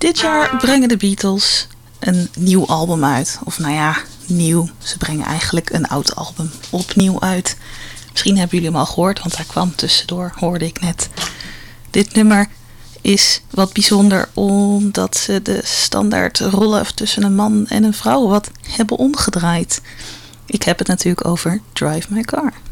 Dit jaar brengen de Beatles een nieuw album uit. Of nou ja, nieuw. Ze brengen eigenlijk een oud album opnieuw uit. Misschien hebben jullie hem al gehoord, want hij kwam tussendoor, hoorde ik net. Dit nummer is wat bijzonder omdat ze de standaard rollen tussen een man en een vrouw wat hebben omgedraaid. Ik heb het natuurlijk over Drive My Car.